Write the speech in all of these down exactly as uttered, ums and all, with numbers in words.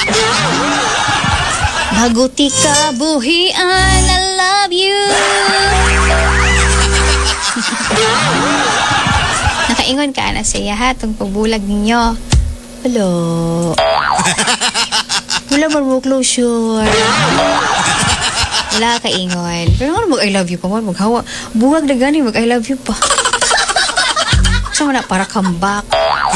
Maguti ka buhian, I love you. Nakaingon ka na siya ha, itong pagbulag ninyo. Hello. Wala man mo closure. Wala ka ingon. Pero ano mag I love you pa mo? Maghawa. Buwag na gani mag I love you pa. Saan mo na para come back?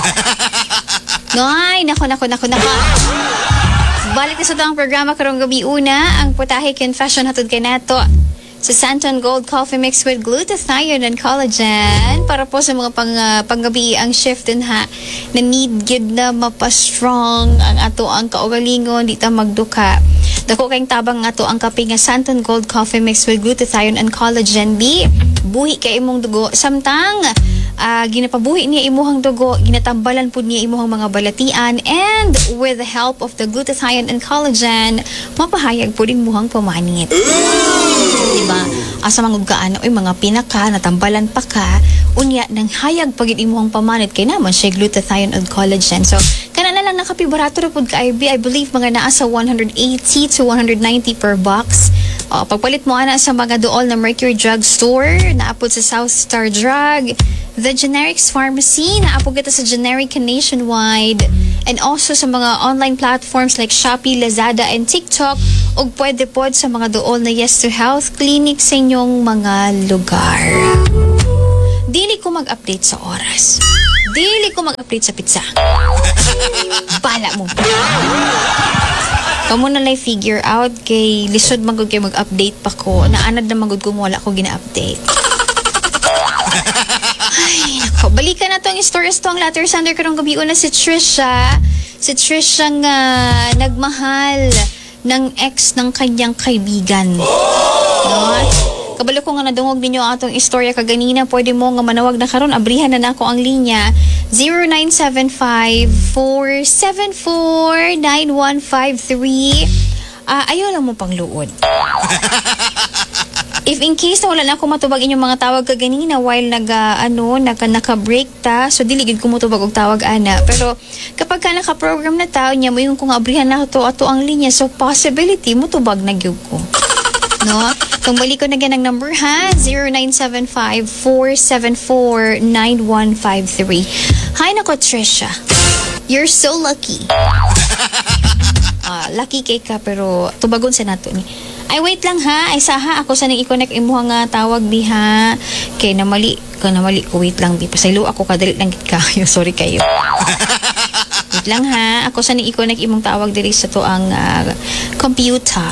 Noy, nako, nako, nako, nako. Balik na sa itong programa karong gabi una. Ang putahe confession hatod kay nato sa Santon Gold Coffee Mix with glutathione and collagen para po sa mga pang, uh, panggabi ang shift din ha na need gid na mapastrong ang ato ang kaugalingon di ta magduka. Dako kayong tabang ato ang kape nga Santon Gold Coffee Mix with glutathione and collagen. B buhi kay imong dugo samtang uh, ginapabuhi niya imuhang dugo, ginatambalan po niya imuhang mga balatian, and with the help of the glutathione and collagen mapahayag po din muhang pamanit. Diba? Asa mangugkaan oy mga pinaka natambalan pa ka unya nang hayag pagid imuhang pamanit kay naman siya glutathione and collagen. So kana na lang nakapi barato ra pud ka I B. I believe mga naa sa one eighty to one ninety per box. Uh, pagpalit mo ana sa mga dool na Mercury Drug Store, naapod sa South Star Drug, The Generics Pharmacy, naapod kita sa Generica Nationwide, and also sa mga online platforms like Shopee, Lazada, and TikTok, ug pwede pod sa mga dool na Yes to Health Clinic sa inyong mga lugar. Dili ko mag-update sa oras. Dili ko mag-update sa pizza. Bala mo. Kamu na lang figure out kay lisod magod kay mag-update pa ko. Naanad na magod ko wala ko gina-update. Ay, nako. Balikan na to ang stories to ang letter sender karong gabi una si Trisha. Si Trisha nga nagmahal ng ex ng kanyang kaibigan. No? Kabalo ko nga nadungog ninyo ang atong istorya kaganina. Pwede mo nga manawag na karon. Abrihan na na ako ang linya. zero nine seven five, four seven four, nine one five three. Uh, ayaw lang mo pang luod. If in case na wala na ako matubag inyong mga tawag kaganina while naga, ano, naka, naka-break ta, so diligid ko matubag og tawag ana. Pero kapag ka naka-program na tao niya, mo yung kung abrihan na to ato ang linya, so possibility mutubag na gyud ko. No? Kung balik ko na ganang number ha, zero nine seven five, four seven four, nine one five three. Hi nako Trisha. You're so lucky. Uh, lucky kay ka pero tubagon sa nato ni. Ay wait lang ha, ay saha ako sa nang i-connect imo nga tawag diha. Kay namali, ka namali ko wait lang bi pasaylo ako kadali lang gid kayo. Sorry kayo. Wait lang ha, ako sa nang i-connect imong tawag diri sa to ang uh, computer.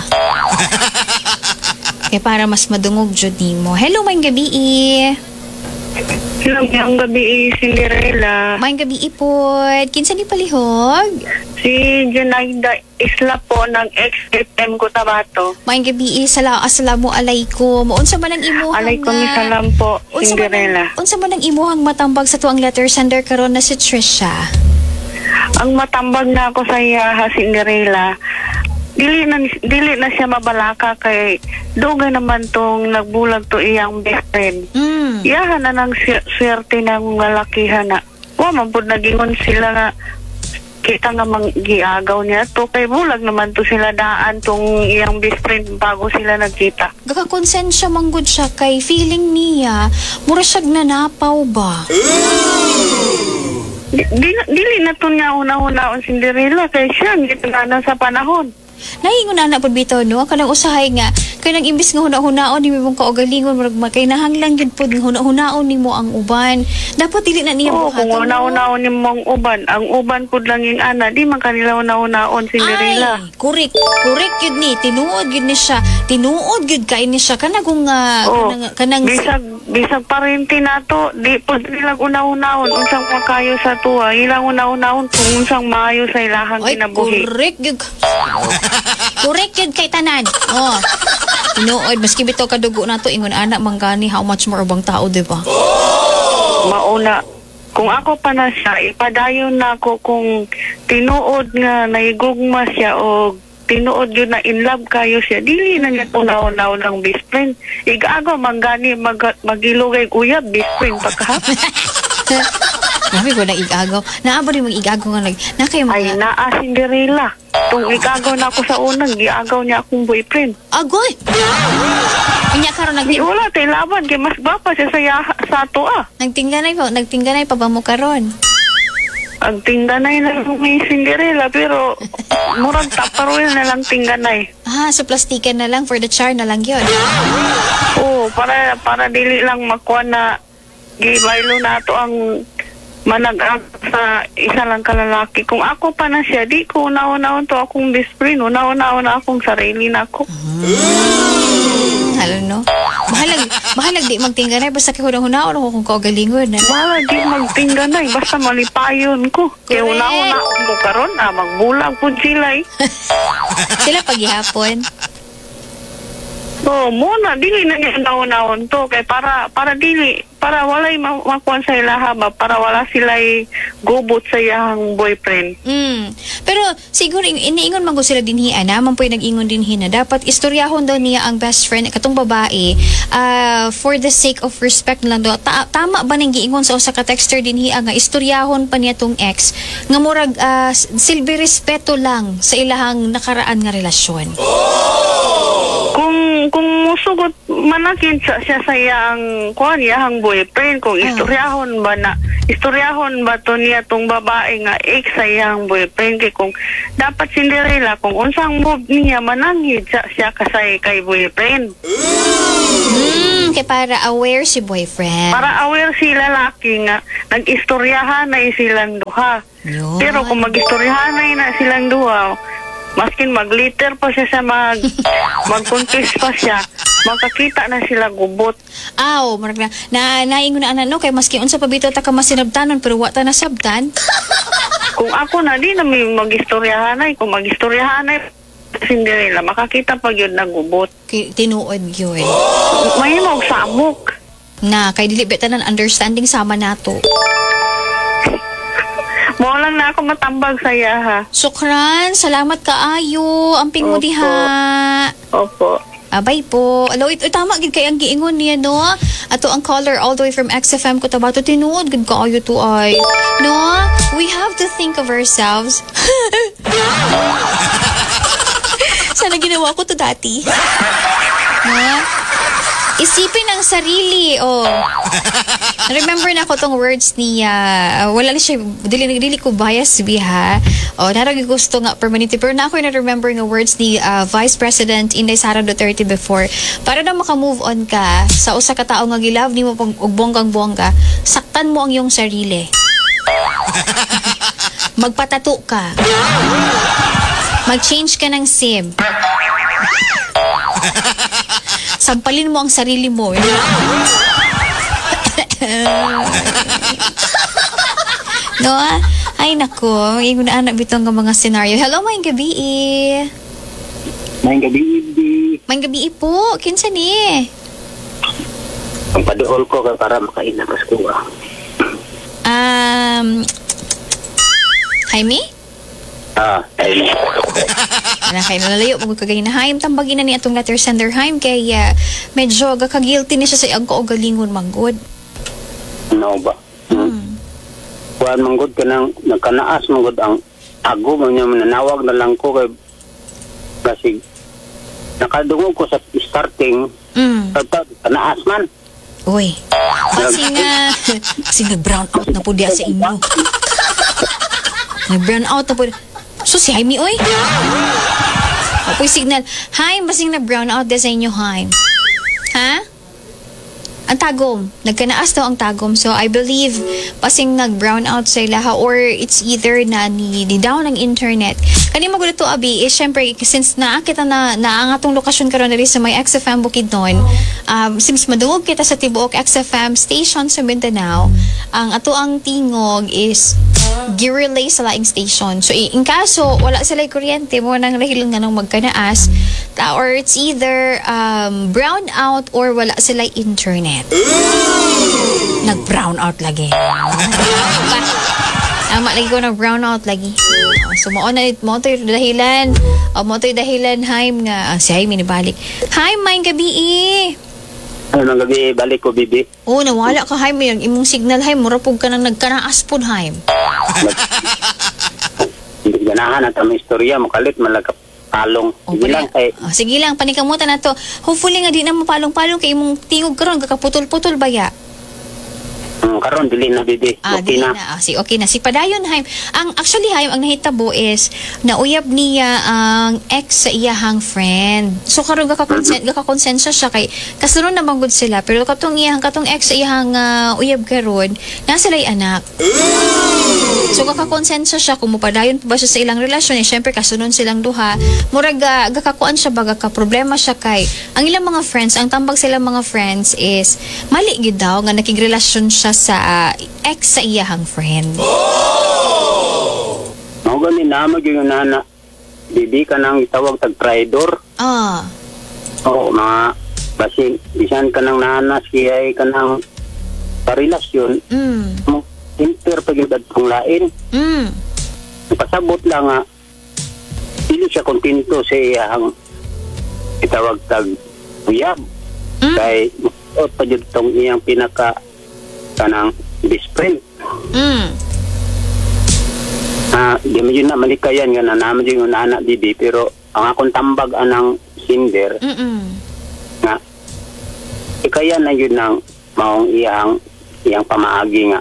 Kaya para mas madungog jud nimo. Hello, mayong gabi. Hello, mayong gabi, Cinderella. Mayong gabi ipod. Kinsa ni palihog? Si Junaida Isla po ng ex-F M ko Tabato. Mayong gabi, sala assalamu alaikum. Unsa man ang imuhang Alaikum salam po, Cinderella. Unsa man ang imuhang matambag sa tuang letter sender karon na si Trisha? Ang matambag na ako sa iya, ha, Cinderella. Dili na, dili na siya mabalaka kay dugay naman tong nagbulag to iyang best friend. Mm. Iyahan na ng swerte ng lalakihan na. Wa man pud nagingon sila nga kita nga manggiagaw niya to kay bulag naman to sila daan tong iyang best friend bago sila nagkita. Gaka-konsensya manggod siya kay feeling niya mura siyag nanapaw ba? Dili, dili na to niya una-una ang Cinderella kay siya gito na sa panahon. Nahingon na na po bitaw no kanang usahay nga kanang imbis nga huna-hunaon ni mong kaugalingon murag makay nahanglan gyud pud huna-hunaon nimo ang uban dapat dili na niya oh, kung huna-hunaon ni mong uban ang uban pud lang ing ana di man kanila huna-hunaon Cinderella. Ay correct correct gyud ni tinuod gyud ni siya tinuod gyud kay ni siya kana kung uh, oh, kanang kanang bisag bisag parente nato di pud nila una-hunaon unsang makayo sa tuwa ilang una-hunaon kung unsang maayo sa ilahang kinabuhi. Correct gyud correct yun kay tanan. Oh. Tinuod, maski bitaw kadugo na to, ingon anak manggani, how much more ubang tao, diba? Mauna, kung ako pa na siya, ipadayon na ako kung tinuod nga naigugma siya o tinuod yun na in love kayo siya, dili na niya tunaw-naw ng best friend. Igago, manggani, mag magilugay kuya, best friend pa ka. Grabe ko na igagaw. Naabo rin mag igagaw nga nag... Na kayo mga... Ay, naa Cinderella. Tung ikagaw na ako sa unang, giagaw niya akong boyfriend. Agoy! Kanya karon nag Di wala, tayo laban, kay mas bapa siya sa, yaha, sa ato ah. nagtingganay pa, nagtingganay pa ba mo karon? Ang tingganay na lang may Cinderella, pero murag taparoil na lang tingganay. Ah, so plastikan na lang for the char na lang yun. Oo, para, para dili lang makuha na gibaylo na ato ang manag sa isa lang kalalaki. Kung ako pa na siya, di ko una-una to akong best friend. Una-una akong sarili na ako. Halo no? Bahalag, bahalag di magtingganay basta kay hunang-hunaon ako kung kaugalingon. Wala, di magtingganay. Basta malipayon ko. Kaya Correct. una-una ako karon, ah, magbulag po sila eh. Sila paghihapon. Oo, muna, dili na niya naon-naon to. Kaya para, para dili, para walay ma- makuha sa ilaha ba, para wala sila'y gubot sa iyang boyfriend. Mm. Pero siguro in- iniingon man ko sila dinhi ana, man po'y nag-ingon dinhi na dapat istoryahon daw niya ang best friend katong babae uh, for the sake of respect lang daw. Ta- tama ba ning giingon sa usa ka texter dinhi nga istoryahon pa niya tong ex nga murag uh, silbi respeto lang sa ilahang nakaraan nga relasyon. Kung kung musugot manakin siya, siya sa iyang kuan iyang boyfriend, kung istoryahon ba na istoryahon ba to niya tong babae nga ex sa iyang boyfriend, kay kung dapat Cinderella kung unsang move niya mananghid siya, siya kasay kay boyfriend. Mm, kay para aware si boyfriend. Para aware si lalaki nga nag-istoryahan na silang duha. Yun. Pero kung mag-istoryahan na silang duha, maskin mag-liter pa siya sa mag mag-confess pa siya, makakita na sila gubot. Aw, marag na na naingon na ano kay maski unsa pa bitaw ta ka masinabtanon pero wa ta nasabtan. Kung ako na di na may mag-istoryahan ay, kung mag-istoryahan ay Cinderella, makakita pa yun na gubot. Kay tinuod gyud. May mag samok. Na kay dili bitanan understanding sama nato. Mo lang na ako matambag sa iya ha. Sukran, salamat kaayo. Amping mo Opo. diha. Opo. Abay po. Alo, ito tama gid kay ang giingon niya no. Ato ang caller all the way from X F M Cotabato tinuod gid kaayo to ay. No, we have to think of ourselves. Sana ginawa ko to dati. No? Isipin ang sarili. Oh. Remember na ko tong words niya. Uh, wala na siya, dili, dili ko bias biha. O, oh, naragi gusto nga permanente. Pero na ako na remember nga words ni uh, Vice President Inday Sara Duterte before. Para na maka-move on ka sa usa ka tao nga gilove ni mo pag bonggang-bongga, saktan mo ang iyong sarili. Magpatato ka. Mag-change ka ng SIM. Sampalin mo ang sarili mo. No, ah? Ay nako, ingon na anak bitong nga mga senaryo. Hello, may gabi eh. May gabi, Ibdi. May gabi po, kinsa ni? Ang paduol ko ka para makain na Pasko. Um, Jaime? Ah, ay. Ano kayo nalalayo, magkagay na Haim. Tambagin na ni atong letter sender Haim. Kaya uh, medyo gaka-guilty ni siya sa iyang kaugalingon manggod. Ano ba? Hmm. Kuhaan manggod ka nang nagkanaas manggod ang ago. Mga mananawag na lang ko kay kasi nakadungog ko sa starting. Mm. Tapos kanaas man. Uy. Kasi nga, kasi nag-brown out na po diya sa inyo. Nag-brown out na po. So si Jaime, oy. Apoy signal. Haim, basing na-brown out diya sa inyo, Haim. Ha? Ang tagom. Nagkanaas daw ang tagom. So, I believe, pasing nag-brown out sa ilaha or it's either na ni, ni down ang internet. Kani magulo to, Abi, is syempre, since naakita na, na ang atong lokasyon karon dali sa may X F M Bukidnon, um, since madungog kita sa tibuok X F M station sa Mindanao, ang ato ang tingog is gi-relay sa laing station. So, in kaso, wala sila'y kuryente mo nang rahil nga nung magkanaas, or it's either um, brown out or wala sila'y internet. Nag-brown out lagi. Ama lagi ko nag-brown out lagi. So, mo na mo to yung dahilan. O, mo to yung dahilan, Haim nga. Ah, si Haim, inibalik. Haim, may gabi eh. Ano nang gabi balik ko, bibi? Oo, nawala ka, Haim. Yung imong signal, Haim. Murapog ka nang nagkanaas po, Haim. hindi ganahan at ang istorya makalit malagap palong. O, Sige lang kay oh, sige lang, panikamutan na to. Hopefully nga di na mapalong-palong kay imong tingog karon kakaputol-putol ba ya? um, karon dili na didi. Ah, Okay di na. na. Ah, si okay na. Si Padayon Haim, ang actually Haim ang nahitabo is nauyab niya ang ex sa iyahang friend. So karon gaka-consent gaka-konsensya siya kay kasunod na manggod sila pero katong iyahang katong ex sa iyahang ah, uyab karon na sila'y anak. So gaka-konsensya siya kung mupadayon pa ba siya sa ilang relasyon eh syempre kasunod silang duha. Murag uh, gakakuan siya baga ka problema siya kay ang ilang mga friends, ang tambag silang mga friends is mali gid daw nga nakigrelasyon siya sa ah, ex sa iyahang friend. Mao gani na magyud nana. Didi ka nang itawag tag traidor. Ah. Oo, mga basi bisan ka nang nanas kiyay ka nang parelasyon. Mm. Mo inter pagidad tong lain. Mm. Pasabot lang nga dili siya kontento sa iyang itawag tag uyab. Mm. Kay o pagid tong iyang pinaka kanang best friend. Mm. Ah, di mo yun na malikayan nga na naman yung anak didi pero ang akong tambag anang sinder Mm. nga ikaya na yun ng maong iyang iyang pamaagi nga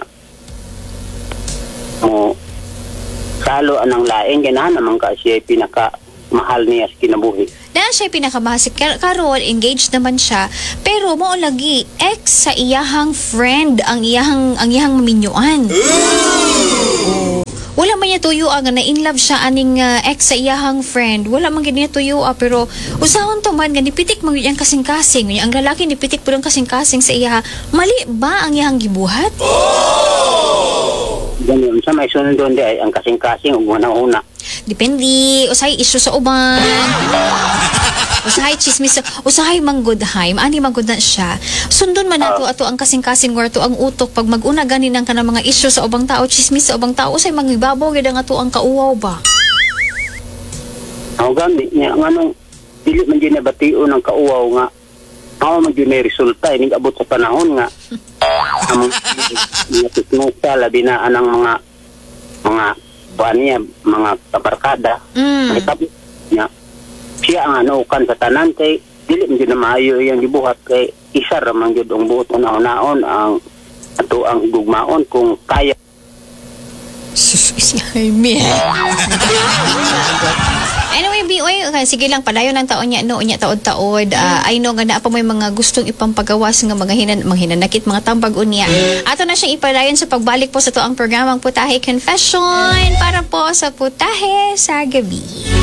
mo salo anang laing ganahan naman ka siya pinaka mahal niya sa kinabuhi. Na siya pinakamahasik Kar- karon engaged naman siya pero mo lagi ex sa iyahang friend ang iyahang ang iyahang maminyuan. Oh. Wala man niya tuyo nga na in love siya aning uh, ex sa iyahang friend. Wala man gid niya tuyo pero usahon to man nga nipitik man gyud ang kasing-kasing. Ang lalaki nipitik pud ang kasing-kasing sa iya. Mali ba ang iyahang gibuhat? Ganyan sa may sunod doon di ay ang kasing-kasing ug una-una. Depende. Usahay issue sa uban. Usahay chismis. Usahay manggudheim. Ani manggud na siya. Sundon man nato ato ang kasing-kasing or to ang utok pag mag-una ganin ang kanang mga issue sa ubang tao, chismis sa ubang tao. Usay mangibabaw gid ang ato ang kauwaw ba? Ako gani niya nga nung dili man gyud nabation ng kauwaw nga mao man gyud may resulta inig abot sa panahon nga among mga tiknusa labi na anang mga mga buwan niya mga kabarkada Mm. ay tabi niya siya ang anukan sa tanan kay dili man gyud na maayo iyang gibuhat kay isa ra man gyud ang buot na naon ang ato ang gugmaon kung kaya. Sus, si Jaime. Anyway, B, oy, okay, sige lang, padayon ng taon niya, no, niya taod-taod. Uh, I know nga na pa may mga gustong ipampagawas nga mga hinan, mga hinanakit, mga tambag unya. Ato na siyang ipadayon sa pagbalik po sa to ang programang Putahe Confession para po sa Putahe sa Gabi.